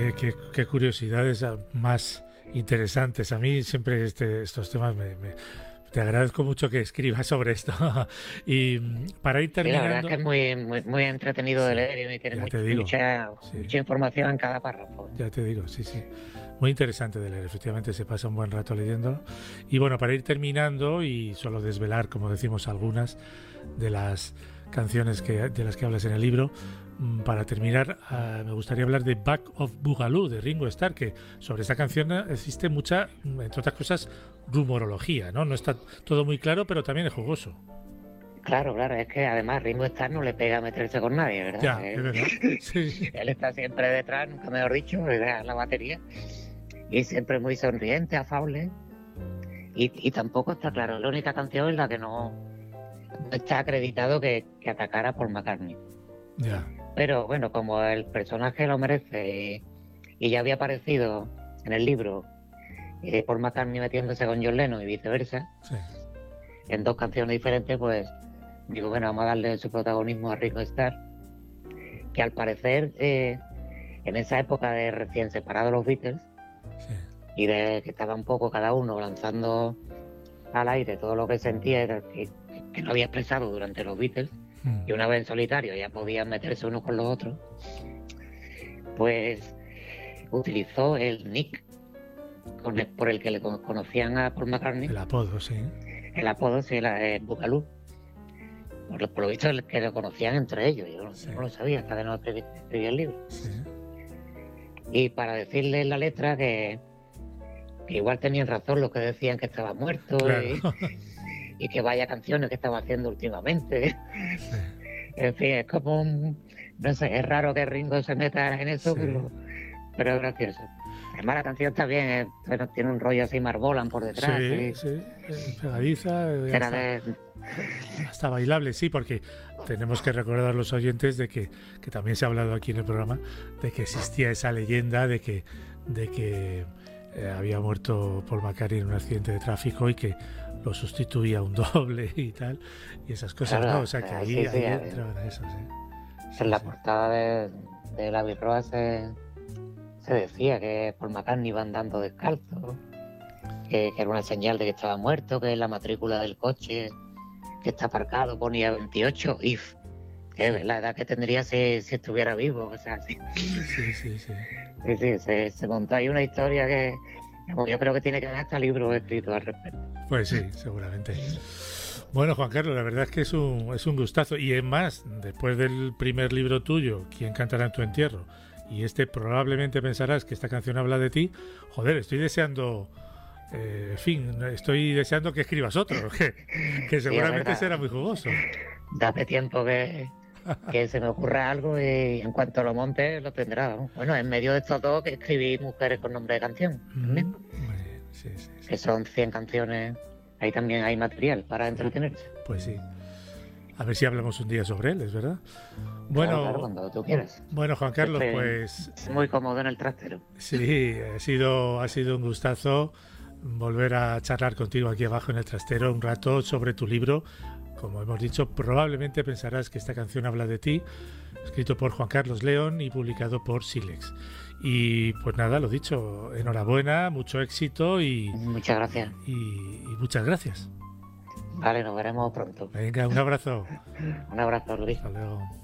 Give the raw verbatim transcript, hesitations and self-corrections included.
qué, qué, qué curiosidades más interesantes. A mí siempre este, estos temas me, me te agradezco mucho que escribas sobre esto. Y para ir terminando... Sí, la verdad es que es muy, muy, muy entretenido sí, de leer y tiene mucha, mucha, sí. mucha información en cada párrafo. Ya te digo, sí, sí. Muy interesante de leer, efectivamente se pasa un buen rato leyendo. Y bueno, para ir terminando y solo desvelar, como decimos, algunas de las canciones que, de las que hablas en el libro, para terminar, uh, me gustaría hablar de Back of Boogaloo, de Ringo Starr, que sobre esa canción existe mucha, entre otras cosas, rumorología, ¿no? No está todo muy claro, pero también es jugoso. Claro, claro, es que además Ringo Starr no le pega a meterse con nadie, ¿verdad? Ya, él, es verdad. Sí. Él está siempre detrás, nunca mejor dicho, en la batería, y siempre muy sonriente, afable, y, y tampoco está claro, la única canción en la que no, no está acreditado que, que atacara a Paul McCartney. Ya. Pero bueno, como el personaje lo merece y, y ya había aparecido en el libro eh, Paul McCartney metiéndose con John Lennon y viceversa, sí. en dos canciones diferentes, pues digo, bueno, vamos a darle su protagonismo a Ringo Starr, que al parecer eh, en esa época de recién separados los Beatles, sí. y de que estaba un poco cada uno lanzando al aire todo lo que sentía que, que no había expresado durante los Beatles, y una vez en solitario ya podían meterse unos con los otros, pues utilizó el nick con el, por el que le conocían a Paul McCartney. El apodo, sí. El apodo, sí, el, el Boogaloo. Por lo, por lo visto, el que lo conocían entre ellos. Yo no, sí. no lo sabía hasta que no escribí el libro. Sí. Y para decirle en la letra que, que igual tenían razón los que decían que estaba muerto. Claro. Y, y que vaya canciones que estaba haciendo últimamente. Sí. En fin, es como un... No sé, es raro que Ringo se meta en eso, sí. pero, pero es gracioso. Además la canción está bien, eh, pero tiene un rollo así Marbolan por detrás. Sí, sí, sí. Pegadiza. Era de... Hasta bailable, sí, porque tenemos que recordar a los oyentes de que, que también se ha hablado aquí en el programa, de que existía esa leyenda de que, de que eh, había muerto Paul McCartney en un accidente de tráfico y que lo sustituía un doble y tal, y esas cosas, claro, ¿no? O sea, que ahí, sí, sí, ahí sí, entraban a eso, sí. En sí, la sí. portada de, de la Birroa se, se decía que Paul McCartney iba andando descalzo, que, que era una señal de que estaba muerto, que la matrícula del coche que está aparcado ponía veintiocho if, que es la edad que tendría si, si estuviera vivo, o sea, sí. Sí, sí, sí. Sí, sí, se, se montó ahí una historia que yo creo que tiene que haber hasta libros escritos al respecto. Pues sí, seguramente. Bueno, Juan Carlos, la verdad es que es un, es un gustazo. Y es más, después del primer libro tuyo, ¿Quién cantará en tu entierro? Y este probablemente pensarás que esta canción habla de ti. Joder, estoy deseando... Eh, en fin, estoy deseando que escribas otro, que, que seguramente sí, será muy jugoso. Dame tiempo que, que se me ocurra algo y en cuanto lo monte lo tendrá, ¿no? Bueno, en medio de estos dos que escribí Mujeres con nombre de canción, mm, sí, sí, sí. que son cien canciones, ahí también hay material para entretenerse. Pues sí. A ver si hablamos un día sobre él, es verdad. Bueno, claro, claro, cuando tú quieras. Bueno, Juan Carlos, Estoy pues... muy cómodo en el trastero. Sí, ha sido, ha sido un gustazo volver a charlar contigo aquí abajo en el trastero un rato sobre tu libro. Como hemos dicho, probablemente pensarás que esta canción habla de ti, escrito por Juan Carlos León y publicado por Silex. Y pues nada, lo dicho, enhorabuena, mucho éxito y... Muchas gracias. Y, y muchas gracias. Vale, nos veremos pronto. Venga, un abrazo. Un abrazo, Luis. Hasta luego.